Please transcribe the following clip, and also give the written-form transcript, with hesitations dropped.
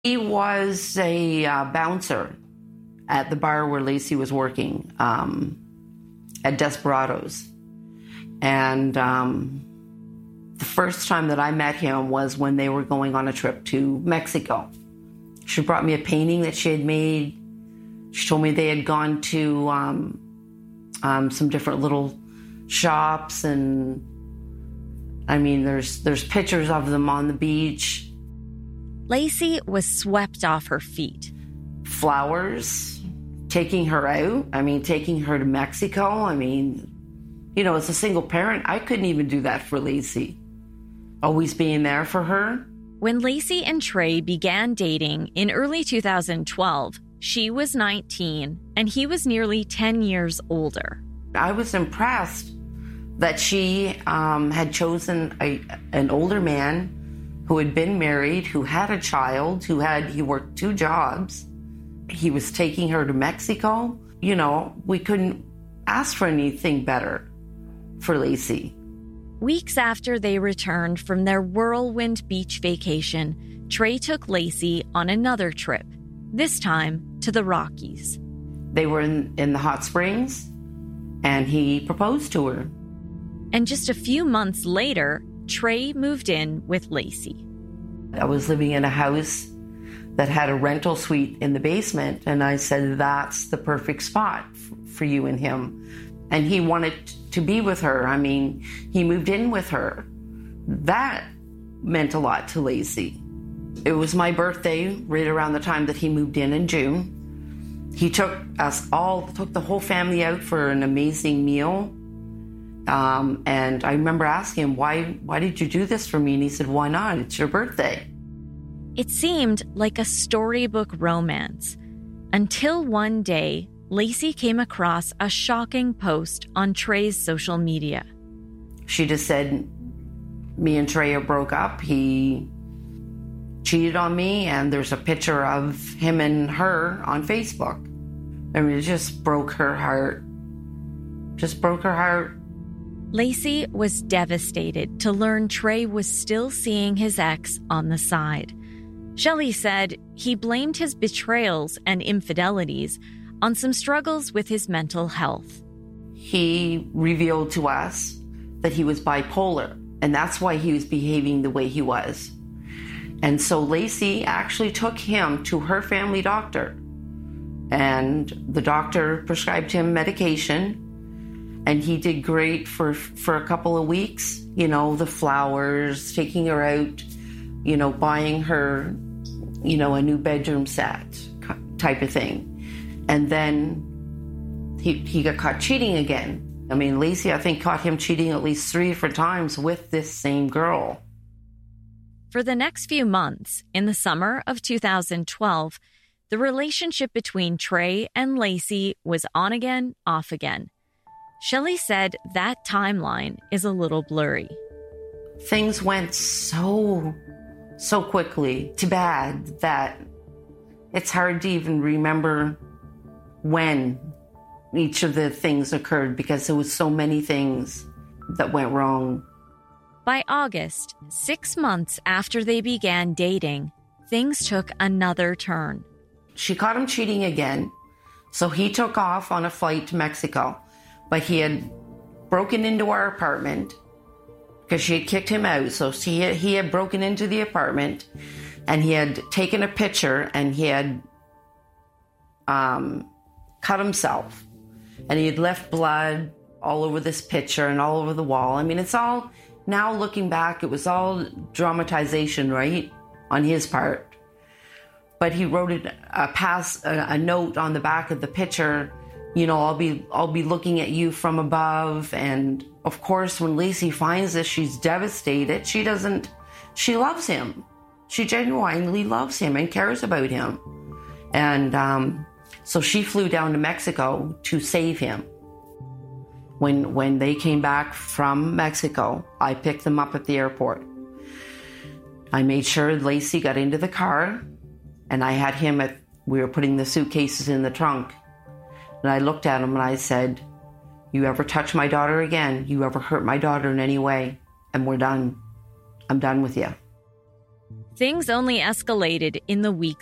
He was a bouncer at the bar where Lacey was working, at Desperados. And the first time that I met him was when they were going on a trip to Mexico. She brought me a painting that she had made. She told me they had gone to some different little shops, and I mean, there's pictures of them on the beach. Lacey was swept off her feet. Flowers, taking her out. I mean, taking her to Mexico. I mean, you know, as a single parent, I couldn't even do that for Lacey. Always being there for her. When Lacey and Trey began dating in early 2012, she was 19 and he was nearly 10 years older. I was impressed that she had chosen an older man who had been married, who had a child, he worked 2 jobs. He was taking her to Mexico. You know, we couldn't ask for anything better for Lacey. Weeks after they returned from their whirlwind beach vacation, Trey took Lacey on another trip, this time to the Rockies. They were in the hot springs, and he proposed to her. And just a few months later, Trey moved in with Lacey. I was living in a house that had a rental suite in the basement, and I said, that's the perfect spot for you and him. And he wanted to be with her. I mean, he moved in with her. That meant a lot to Lacey. It was my birthday, right around the time that he moved in June. He took the whole family out for an amazing meal. And I remember asking him, why did you do this for me? And he said, why not? It's your birthday. It seemed like a storybook romance until one day, Lacey came across a shocking post on Trey's social media. She just said, me and Trey broke up. He cheated on me, and there's a picture of him and her on Facebook. I mean, it just broke her heart. Just broke her heart. Lacey was devastated to learn Trey was still seeing his ex on the side. Shelley said he blamed his betrayals and infidelities on some struggles with his mental health. He revealed to us that he was bipolar, and that's why he was behaving the way he was. And so Lacey actually took him to her family doctor, and the doctor prescribed him medication, and he did great for a couple of weeks. You know, the flowers, taking her out, you know, buying her, you know, a new bedroom set type of thing. And then he got caught cheating again. I mean, Lacey, I think, caught him cheating at least 3 different times with this same girl. For the next few months, in the summer of 2012, the relationship between Trey and Lacey was on again, off again. Shelley said that timeline is a little blurry. Things went so quickly to bad that it's hard to even remember when each of the things occurred, because there was so many things that went wrong. By August, 6 months after they began dating, things took another turn. She caught him cheating again, so he took off on a flight to Mexico. But he had broken into our apartment because she had kicked him out. So he had broken into the apartment, and he had taken a picture, and he had cut himself, and he had left blood all over this picture and all over the wall. I mean, it's all, now looking back, it was all dramatization, right, on his part. But he wrote a note on the back of the picture, you know, I'll be looking at you from above. And of course, when Lacey finds this, she's devastated. She loves him. She genuinely loves him and cares about him. And so she flew down to Mexico to save him. When they came back from Mexico, I picked them up at the airport. I made sure Lacey got into the car, and I had him we were putting the suitcases in the trunk. And I looked at him and I said, you ever touch my daughter again, you ever hurt my daughter in any way, and we're done. I'm done with you. Things only escalated in the weeks